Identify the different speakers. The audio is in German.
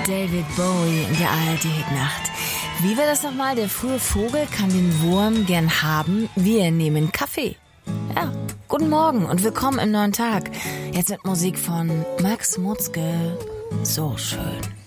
Speaker 1: David Bowie in der ARD-Nacht. Wie war das nochmal? Der frühe Vogel kann den Wurm gern haben. Wir nehmen Kaffee. Ja, guten Morgen und willkommen im neuen Tag. Jetzt mit Musik von Max Mutzke. So schön.